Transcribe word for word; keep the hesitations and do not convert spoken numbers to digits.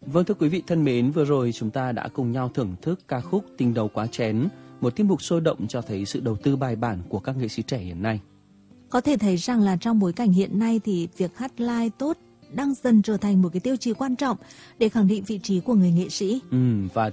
Vâng, thưa quý vị thân mến, vừa rồi chúng ta đã cùng nhau thưởng thức ca khúc Tình Đầu Quá Chén, một tiết mục sôi động cho thấy sự đầu tư bài bản của các nghệ sĩ trẻ hiện nay. Có thể thấy rằng là trong bối cảnh hiện nay thì việc hát live tốt đang dần trở thành một cái tiêu chí quan trọng để khẳng định vị trí của người nghệ sĩ. Ừ, và